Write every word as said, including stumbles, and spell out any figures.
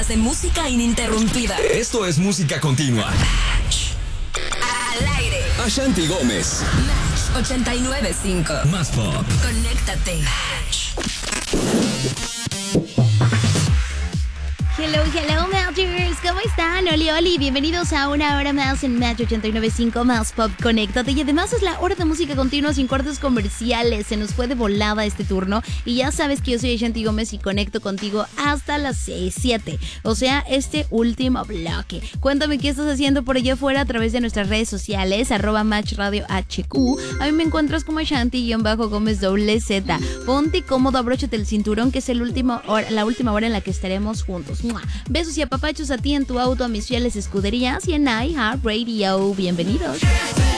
horas de música ininterrumpida. Esto es música continua. Al aire. Ashanti Gómez. Match ochenta y nueve punto cinco. Más pop. Conéctate. Hello, hello, Matchers. ¿Cómo están? Oli, oli. Bienvenidos a una hora más en Match ochenta y nueve punto cinco Más Pop. Conéctate. Y además es la hora de música continua sin cortes comerciales. Se nos fue de volada este turno. Y ya sabes que yo soy Ashanti Gómez y conecto contigo hasta las seis, siete. O sea, este último bloque. Cuéntame qué estás haciendo por allá afuera a través de nuestras redes sociales. Arroba Match Radio H Q. A mí me encuentras como Ashanti-Gómez doble Z. Ponte cómodo, abróchate el cinturón, que es el último hora, la última hora en la que estaremos juntos. Besos y apapachos a ti en tu auto, a mis fieles escuderías y en iHeartRadio. Bienvenidos.